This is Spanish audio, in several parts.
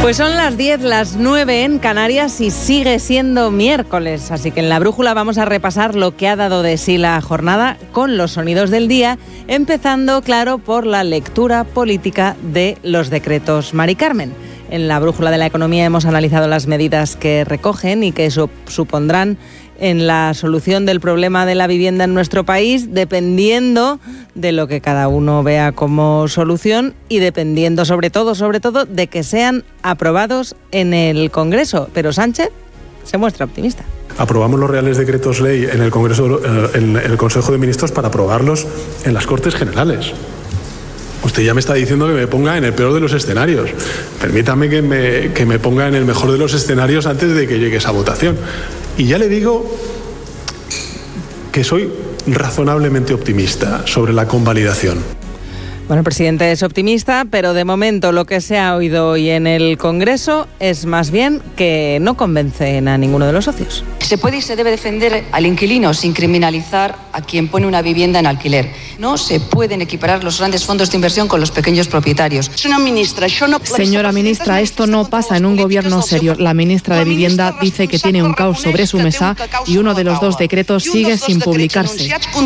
Pues son las 10, las 9 en Canarias y sigue siendo miércoles, así que en La Brújula vamos a repasar lo que ha dado de sí la jornada con los sonidos del día, empezando, claro, por la lectura política de los decretos Mari Carmen. En La Brújula de la Economía hemos analizado las medidas que recogen y que supondrán en la solución del problema de la vivienda en nuestro país, dependiendo de lo que cada uno vea como solución y dependiendo sobre todo de que sean aprobados en el Congreso. Pero Sánchez se muestra optimista. Aprobamos los reales decretos ley en el Congreso, en el Consejo de Ministros, para aprobarlos en las Cortes Generales. Usted ya me está diciendo que me ponga en el peor de los escenarios. Permítame que me ponga en el mejor de los escenarios antes de que llegue esa votación. Y ya le digo que soy razonablemente optimista sobre la convalidación. Bueno, el presidente es optimista, pero de momento lo que se ha oído hoy en el Congreso es más bien que no convencen a ninguno de los socios. Se puede y se debe defender al inquilino sin criminalizar a quien pone una vivienda en alquiler. No se pueden equiparar los grandes fondos de inversión con los pequeños propietarios. Señora ministra, esto no pasa en un gobierno serio. La ministra de Vivienda dice que tiene un caos sobre su mesa y uno de los dos decretos sigue sin publicarse.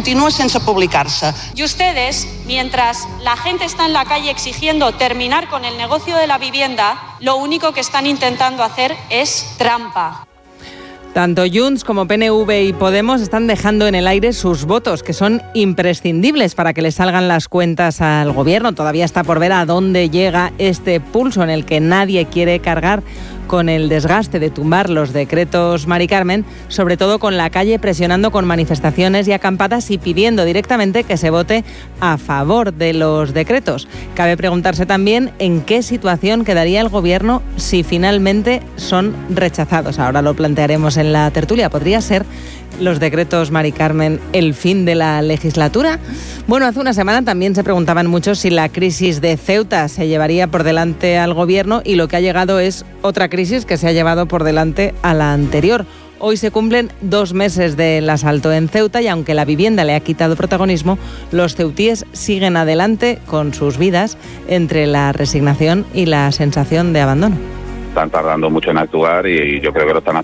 Y ustedes, mientras la gente está en la calle exigiendo terminar con el negocio de la vivienda, lo único que están intentando hacer es trampa. Tanto Junts como PNV y Podemos están dejando en el aire sus votos, que son imprescindibles para que le salgan las cuentas al gobierno. Todavía está por ver a dónde llega este pulso en el que nadie quiere cargar con el desgaste de tumbar los decretos Mari Carmen, sobre todo con la calle presionando con manifestaciones y acampadas y pidiendo directamente que se vote a favor de los decretos. Cabe preguntarse también en qué situación quedaría el gobierno si finalmente son rechazados. Ahora lo plantearemos en la tertulia. ¿Podría ser los decretos Mari Carmen el fin de la legislatura? Bueno, hace una semana también se preguntaban mucho si la crisis de Ceuta se llevaría por delante al gobierno, y lo que ha llegado es otra crisis que se ha llevado por delante a la anterior. Hoy se cumplen 2 meses del asalto en Ceuta y aunque la vivienda le ha quitado protagonismo, los ceutíes siguen adelante con sus vidas entre la resignación y la sensación de abandono. Están tardando mucho en actuar y yo creo que lo están